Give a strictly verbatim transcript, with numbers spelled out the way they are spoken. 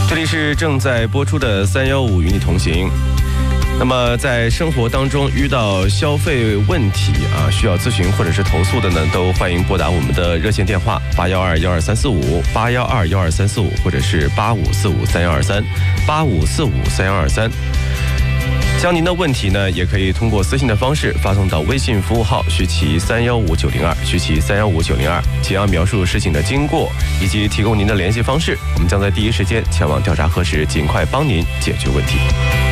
这里是正在播出的三幺五与你同行。那么在生活当中遇到消费问题啊，需要咨询或者是投诉的呢，都欢迎拨打我们的热线电话八幺二幺二三四五八幺二幺二三四五，或者是八五四五三幺二三八五四五三幺二三。将您的问题呢，也可以通过私信的方式发送到微信服务号徐奇三幺五九零二徐奇三幺五九零二，请要描述事情的经过以及提供您的联系方式，我们将在第一时间前往调查核实，尽快帮您解决问题。